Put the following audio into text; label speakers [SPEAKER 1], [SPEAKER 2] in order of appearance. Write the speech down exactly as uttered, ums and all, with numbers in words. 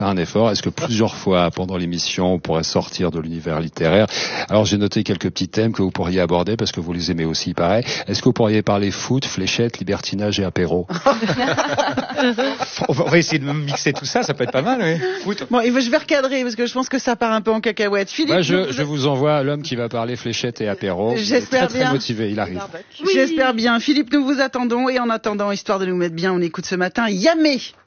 [SPEAKER 1] un effort. Est-ce que plusieurs fois pendant l'émission, on pourrait sortir de l'univers littéraire? Alors, j'ai noté quelques petits thèmes que vous pourriez aborder parce que vous les aimez aussi, pareil. Est-ce que vous pourriez parler foot, fléchette, libertinage et apéro?
[SPEAKER 2] on va essayer de mixer tout ça, ça peut être pas mal, oui. Foot.
[SPEAKER 3] Bon, et je vais recadrer parce que je pense que ça part un peu en cacahuète. Philippe,
[SPEAKER 1] bah, je,
[SPEAKER 3] vous...
[SPEAKER 1] je vous envoie l'homme qui va parler fléchette et apéro.
[SPEAKER 3] J'espère
[SPEAKER 1] très,
[SPEAKER 3] bien.
[SPEAKER 1] Très motivé, il arrive.
[SPEAKER 3] Oui. J'espère bien. Philippe, nous vous attendons et en attendant, histoire de nous mettre bien, on écoute ce matin Yamé.